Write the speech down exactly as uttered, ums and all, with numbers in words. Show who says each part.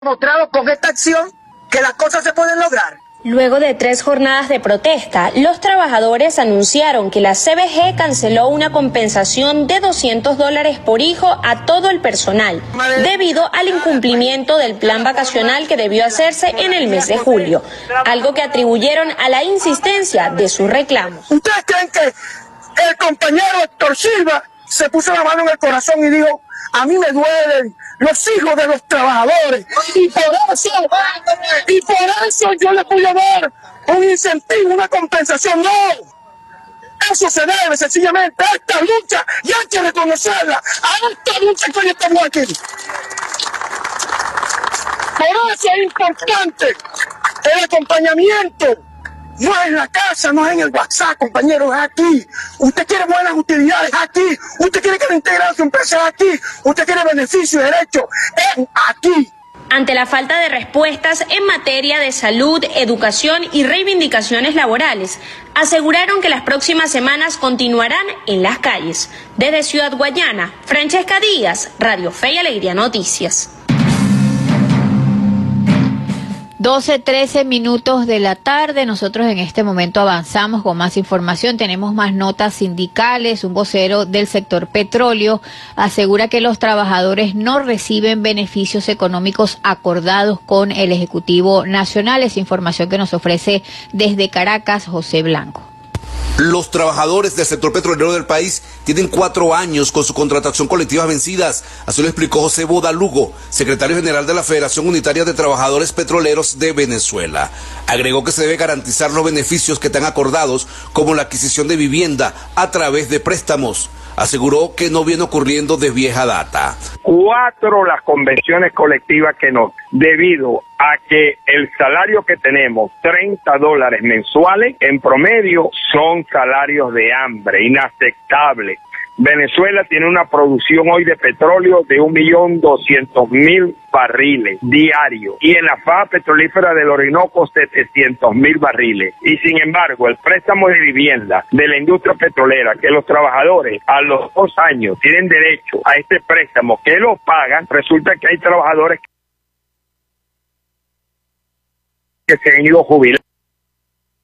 Speaker 1: Demostrado con esta acción que las cosas se pueden lograr.
Speaker 2: Luego de tres jornadas de protesta, los trabajadores anunciaron que la C B G canceló una compensación de doscientos dólares por hijo a todo el personal, debido al incumplimiento del plan vacacional que debió hacerse en el mes de julio, algo que atribuyeron a la insistencia de sus reclamos.
Speaker 1: ¿Ustedes creen que el compañero Héctor Silva se puso la mano en el corazón y dijo: a mí me duelen los hijos de los trabajadores, y por eso, y por eso yo les voy a dar un incentivo, una compensación? No, eso se debe sencillamente a esta lucha, y hay que reconocerla, a esta lucha que hoy estamos aquí. Por eso es importante el acompañamiento. No es en la casa, no es en el WhatsApp, compañeros, es aquí. Usted quiere buenas utilidades, es aquí. Usted quiere que le integren a su empresa, es aquí. Usted quiere beneficios y derechos, es aquí.
Speaker 2: Ante la falta de respuestas en materia de salud, educación y reivindicaciones laborales, aseguraron que las próximas semanas continuarán en las calles. Desde Ciudad Guayana, Francesca Díaz, Radio Fe y Alegría Noticias.
Speaker 3: doce, trece minutos de la tarde. Nosotros en este momento avanzamos con más información. Tenemos más notas sindicales. Un vocero del sector petróleo asegura que los trabajadores no reciben beneficios económicos acordados con el Ejecutivo Nacional. Es información que nos ofrece desde Caracas José Blanco.
Speaker 4: Los trabajadores del sector petrolero del país tienen cuatro años con su contratación colectiva vencidas. Así lo explicó José Boda Lugo, secretario general de la Federación Unitaria de Trabajadores Petroleros de Venezuela. Agregó que se debe garantizar los beneficios que están acordados, como la adquisición de vivienda a través de préstamos. Aseguró que no viene ocurriendo de vieja data.
Speaker 5: Cuatro las convenciones colectivas que no, debido a que el salario que tenemos, treinta dólares mensuales, en promedio son salarios de hambre, inaceptables. Venezuela tiene una producción hoy de petróleo de un millón doscientos mil barriles diarios, y en la faja petrolífera del Orinoco setecientos mil barriles. Y sin embargo, el préstamo de vivienda de la industria petrolera, que los trabajadores a los dos años tienen derecho a este préstamo, que lo pagan, resulta que hay trabajadores que se han ido jubilando.